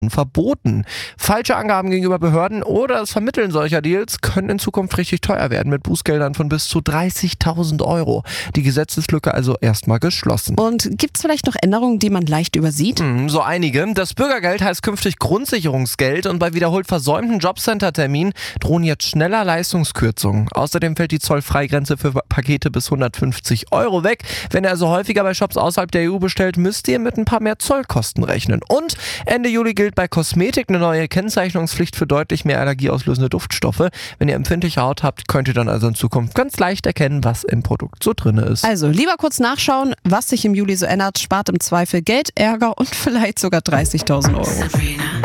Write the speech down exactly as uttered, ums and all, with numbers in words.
verboten. Falsche Angaben gegenüber Behörden oder das Vermitteln solcher Deals können in Zukunft richtig teuer werden mit Bußgeldern von bis zu dreißigtausend Euro. Die Gesetzeslücke also erstmal geschlossen. Und gibt es vielleicht noch Änderungen, die man leicht übersieht? Hm, so einige. Das Bürgergeld heißt künftig Grundsicherungsgeld und bei wiederholt versäumten Jobcenter-Terminen drohen jetzt schneller Leistungskürzungen. Außerdem fällt die Zollfreigrenze für Pakete bis hundertfünfzig Euro weg. Wenn ihr also häufiger bei Shops außerhalb der E U bestellt, müsst ihr mit ein paar mehr Zollkosten rechnen. Und Ende Juli gilt bei Kosmetik eine neue Kennzeichnungspflicht für deutlich mehr allergieauslösende Duftstoffe. Wenn ihr empfindliche Haut habt, könnt ihr dann also in Zukunft ganz leicht erkennen, was im Produkt so drin ist. Also lieber kurz nachschauen, was sich im Juli so ändert, spart im Zweifel Geld, Ärger und vielleicht sogar dreißigtausend Euro.